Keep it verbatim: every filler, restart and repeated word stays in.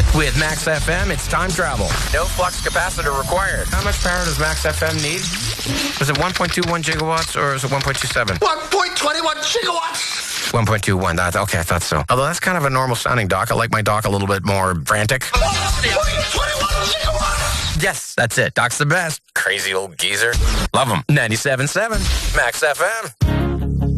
With Max F M, it's time travel. No flux capacitor required. How much power does Max F M need? Is it one point two one gigawatts or is it one point two seven? one point two one gigawatts! one point two one. That, okay, I thought so. Although that's kind of a normal sounding dock. I like my dock a little bit more frantic. one point two one gigawatts! Yes, that's it. Doc's the best. Crazy old geezer. Love him. ninety-seven point seven Max F M.